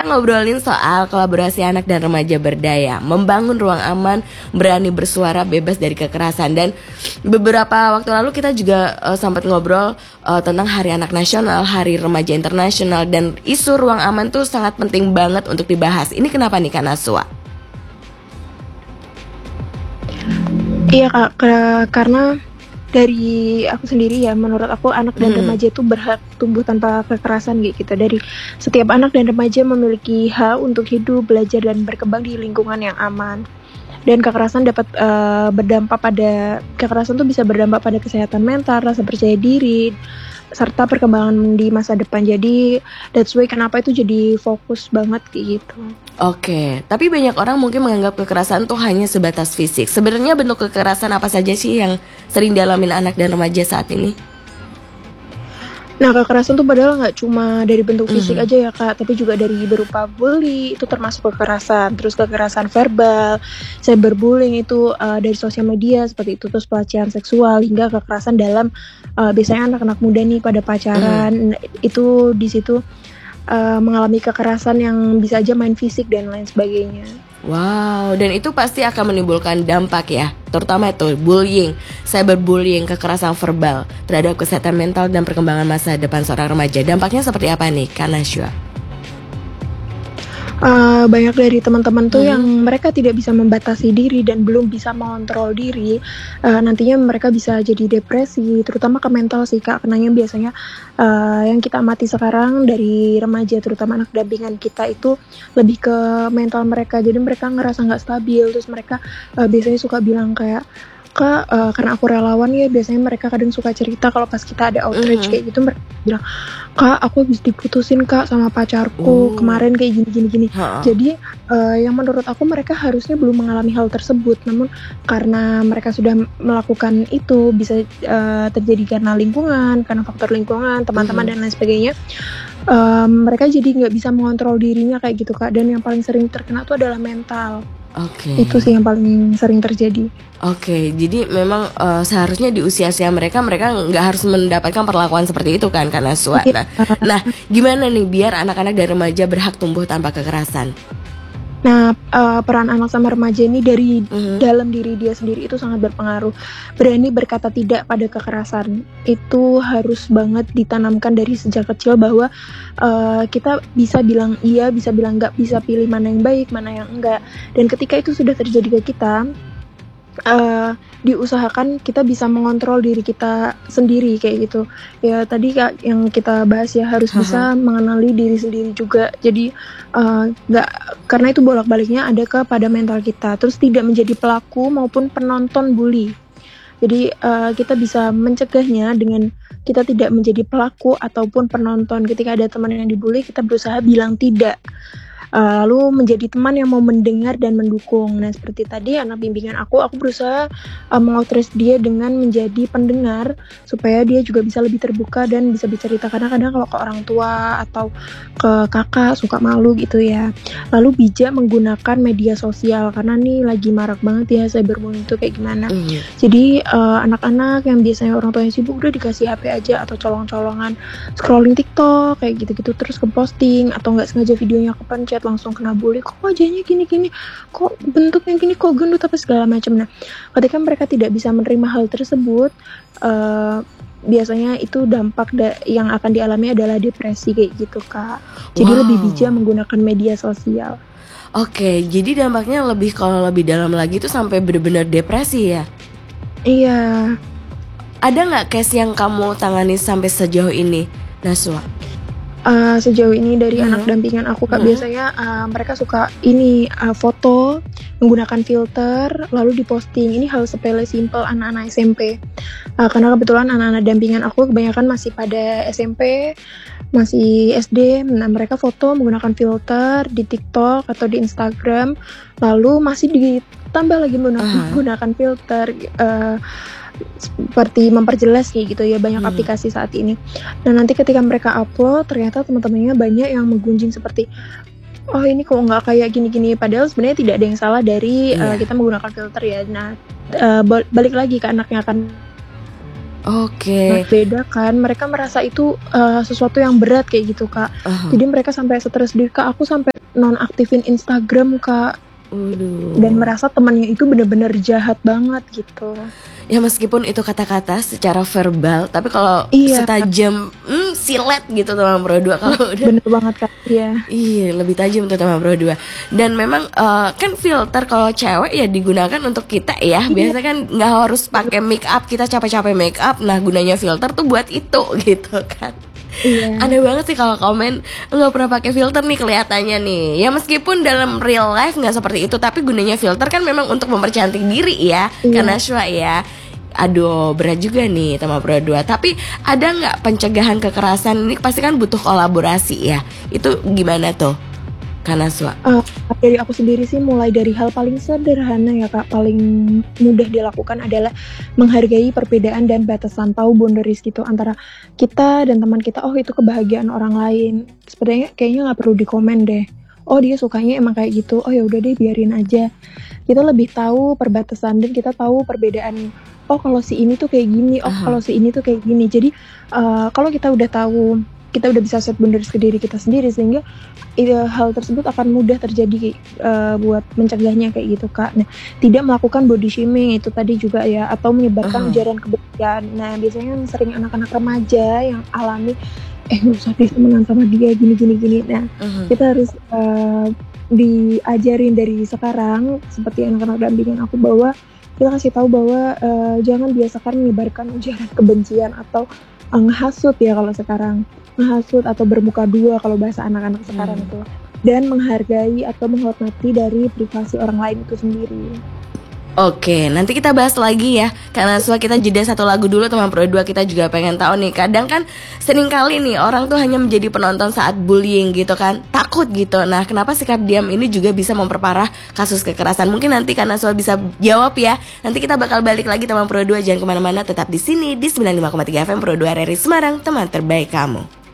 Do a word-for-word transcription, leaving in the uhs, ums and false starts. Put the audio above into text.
Ngobrolin soal kolaborasi anak dan remaja berdaya, membangun ruang aman, berani bersuara, bebas dari kekerasan. Dan beberapa waktu lalu kita juga uh, sempat ngobrol uh, tentang Hari Anak Nasional, Hari Remaja Internasional, dan isu ruang aman tuh sangat penting banget untuk dibahas. Ini kenapa nih Kak Naswa? Iya Kak, ke- karena dari aku sendiri ya, menurut aku anak dan Hmm. remaja itu berhak tumbuh tanpa kekerasan gitu. Dari setiap anak dan remaja memiliki hak untuk hidup, belajar dan berkembang di lingkungan yang aman. Dan kekerasan dapat eh, berdampak pada kekerasan tuh bisa berdampak pada kesehatan mental, rasa percaya diri, serta perkembangan di masa depan. Jadi that's why kenapa itu jadi fokus banget kayak gitu. Oke, tapi banyak orang mungkin menganggap kekerasan tuh hanya sebatas fisik. Sebenarnya bentuk kekerasan apa saja sih yang sering dialamin anak dan remaja saat ini? Nah, kekerasan tuh padahal nggak cuma dari bentuk fisik Mhm. aja ya Kak, tapi juga dari berupa bully, itu termasuk kekerasan. Terus kekerasan verbal, cyberbullying itu uh, dari sosial media seperti itu. Terus pelecehan seksual hingga kekerasan dalam uh, biasanya anak-anak muda nih pada pacaran. Nah, itu di situ uh, mengalami kekerasan yang bisa aja main fisik dan lain sebagainya. Wow, dan itu pasti akan menimbulkan dampak ya, terutama itu bullying, cyberbullying, kekerasan verbal terhadap kesehatan mental dan perkembangan masa depan seorang remaja. Dampaknya seperti apa nih, Kak Naswa? Uh, banyak dari teman-teman tuh Hmm. yang mereka tidak bisa membatasi diri dan belum bisa mengontrol diri, uh, nantinya mereka bisa jadi depresi, terutama ke mental sih Kak, karena biasanya uh, yang kita amati sekarang dari remaja, terutama anak dampingan kita itu lebih ke mental mereka, jadi mereka ngerasa nggak stabil, terus mereka uh, biasanya suka bilang kayak, Kak, uh, karena aku relawan ya, biasanya mereka kadang suka cerita kalau pas kita ada outreach Mhm. kayak gitu, mereka bilang, Kak, aku habis diputusin Kak sama pacarku, Oh. kemarin kayak gini-gini-gini. Ha-ha. Jadi uh, yang menurut aku mereka harusnya belum mengalami hal tersebut, namun karena mereka sudah melakukan itu, bisa uh, terjadi karena lingkungan, karena faktor lingkungan, teman-teman Mhm. dan lain sebagainya, um, mereka jadi nggak bisa mengontrol dirinya kayak gitu Kak. Dan yang paling sering terkena itu adalah mental. Oke. Itu sih yang paling sering terjadi. Oke, jadi memang uh, seharusnya di usia-usia mereka mereka nggak harus mendapatkan perlakuan seperti itu kan, Kak Naswa. Iya. Nah, nah, gimana nih biar anak-anak dan remaja berhak tumbuh tanpa kekerasan? Nah, uh, peran anak sama remaja ini dari Mhm. dalam diri dia sendiri itu sangat berpengaruh. Berani berkata tidak pada kekerasan itu harus banget ditanamkan dari sejak kecil, bahwa uh, kita bisa bilang iya, bisa bilang enggak, bisa pilih mana yang baik, mana yang enggak. Dan ketika itu sudah terjadi ke kita, uh, diusahakan kita bisa mengontrol diri kita sendiri kayak gitu. Ya tadi Kak yang kita bahas ya, harus Ha-ha. bisa mengenali diri sendiri juga. Jadi uh, nggak, karena itu bolak-baliknya ada kepada mental kita. Terus tidak menjadi pelaku maupun penonton bully. Jadi uh, kita bisa mencegahnya dengan kita tidak menjadi pelaku ataupun penonton. Ketika ada teman yang dibully, kita berusaha bilang tidak. Uh, lalu menjadi teman yang mau mendengar dan mendukung. Nah, seperti tadi anak bimbingan aku, aku berusaha uh, mengotres dia dengan menjadi pendengar supaya dia juga bisa lebih terbuka dan bisa bercerita. Karena kadang kalau ke orang tua atau ke kakak suka malu gitu ya. Lalu bijak menggunakan media sosial, karena nih lagi marak banget ya cyberbullying itu kayak gimana. Mhm. Jadi uh, anak-anak yang biasanya orang tuanya sibuk udah dikasih H P aja atau colong-colongan scrolling TikTok kayak gitu-gitu, terus ke posting atau nggak sengaja videonya kepencet langsung kena bully, kok wajahnya gini-gini, kok bentuknya gini, kok gendut apa segala macam. Nah, ketika mereka tidak bisa menerima hal tersebut, uh, biasanya itu dampak da- yang akan dialami adalah depresi kayak gitu Kak. Jadi Wow. lebih bijak menggunakan media sosial. Oke, jadi dampaknya lebih, kalau lebih dalam lagi tuh sampai benar-benar depresi ya? Iya. Ada nggak case yang kamu tangani sampai sejauh ini, Naswa? Uh, sejauh ini dari Mhm. anak dampingan aku Kak, Mhm. biasanya uh, mereka suka ini uh, foto menggunakan filter lalu diposting. Ini hal sepele simple anak-anak S M P. Uh, karena kebetulan anak-anak dampingan aku kebanyakan masih pada S M P, masih S D. Nah, mereka foto menggunakan filter di TikTok atau di Instagram, lalu masih ditambah lagi menggunakan, Aha. menggunakan filter uh, seperti memperjelas kayak gitu ya, banyak Hmm. aplikasi saat ini. Dan nanti ketika mereka upload, ternyata teman-temannya banyak yang menggunjing seperti, oh ini kok nggak kayak gini-gini, padahal sebenarnya tidak ada yang salah dari uh, Iya. kita menggunakan filter ya. Nah, uh, balik lagi ke anaknya kan. Oke. Beda kan, mereka merasa itu uh, sesuatu yang berat kayak gitu Kak. Aha. Jadi mereka sampai stres diri, Kak aku sampai nonaktifin Instagram Kak. Waduh. Dan merasa temannya itu benar-benar jahat banget gitu. Ya meskipun itu kata-kata secara verbal, tapi kalau Iya. setajam hmm, silet gitu teman Pro dua kalau udah Bener banget Kak. Iya. Iya, lebih tajam tuh teman Pro dua. Dan memang uh, kan filter kalau cewek ya digunakan untuk kita ya. Iya. Biasa kan nggak harus pakai make up, kita capek-capek make up. Nah, gunanya filter tuh buat itu gitu kan. Iya. Aneh banget sih kalau komen nggak pernah pakai filter nih kelihatannya nih. Ya meskipun dalam real life nggak seperti itu, tapi gunanya filter kan memang untuk mempercantik diri ya. Iya. Karena Shwa ya. Aduh, berat juga nih teman Pro dua. Tapi ada nggak pencegahan kekerasan ini? Pasti kan butuh kolaborasi ya. Itu gimana tuh? Karena Shwa. Uh, dari aku sendiri sih mulai dari hal paling sederhana ya Kak, paling mudah dilakukan adalah menghargai perbedaan dan batasan, tahu boundaries gitu antara kita dan teman kita. Oh itu kebahagiaan orang lain, sebenarnya kayaknya nggak perlu dikomen deh. Oh dia sukanya emang kayak gitu, oh ya udah deh biarin aja. Kita lebih tahu perbatasan dan kita tahu perbedaan. Oh kalau si ini tuh kayak gini, oh Aha. kalau si ini tuh kayak gini. Jadi uh, kalau kita udah tahu, kita udah bisa set boundaries ke diri kita sendiri, sehingga uh, hal tersebut akan mudah terjadi uh, buat mencegahnya kayak gitu Kak. Nah, tidak melakukan body shaming itu tadi juga ya, atau menyebarkan Aha. ujaran kebencian. Nah, biasanya yang sering anak-anak remaja yang alami eh nggak usah deh temenan sama dia gini gini gini. Nah, Aha. kita harus uh, diajarin dari sekarang seperti anak-anak dampingan aku, bahwa kita kasih tahu bahwa uh, jangan biasakan menyebarkan ujaran kebencian atau uh, ngehasut ya kalau sekarang, ngehasut atau bermuka dua kalau bahasa anak-anak sekarang Hmm. itu, dan menghargai atau menghormati dari privasi orang lain itu sendiri. Oke, nanti kita bahas lagi ya. Karena Shwa kita jeda satu lagu dulu teman Pro dua, kita juga pengen tahu nih. Kadang kan sering kali nih orang tuh hanya menjadi penonton saat bullying gitu kan, takut gitu. Nah, kenapa sikap diam ini juga bisa memperparah kasus kekerasan? Mungkin nanti karena Shwa bisa jawab ya. Nanti kita bakal balik lagi teman Pro dua, jangan kemana-mana, tetap di sini di sembilan puluh lima koma tiga F M Pro dua R R I Semarang, teman terbaik kamu.